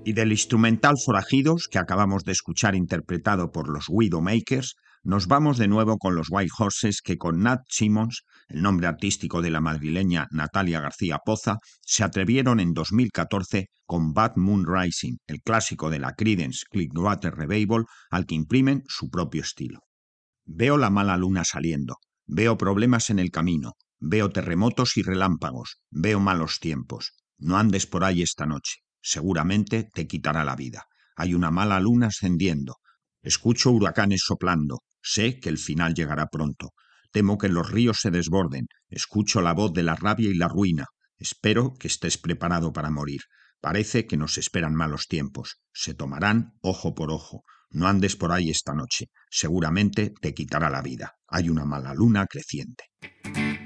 Y del instrumental Forajidos, que acabamos de escuchar interpretado por los Widowmakers, nos vamos de nuevo con los White Horses que con Nat Simmons, el nombre artístico de la madrileña Natalia García Poza, se atrevieron en 2014 con Bad Moon Rising, el clásico de la Creedence Clearwater Revival, al que imprimen su propio estilo. Veo la mala luna saliendo, veo problemas en el camino, veo terremotos y relámpagos, veo malos tiempos. No andes por ahí esta noche. Seguramente te quitará la vida. Hay una mala luna ascendiendo. Escucho huracanes soplando. Sé que el final llegará pronto. Temo que los ríos se desborden. Escucho la voz de la rabia y la ruina. Espero que estés preparado para morir. Parece que nos esperan malos tiempos. Se tomarán ojo por ojo. No andes por ahí esta noche. Seguramente te quitará la vida. Hay una mala luna creciente.